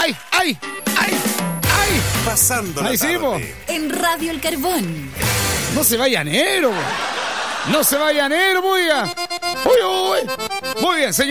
¡Ay, ay, ay! ¡Ay! Pasando la Ahí sí, po. tarde. En Radio El Carbón. No se vaya enero. No se vaya enero, muy bien. Uy, uy. Muy bien, señor.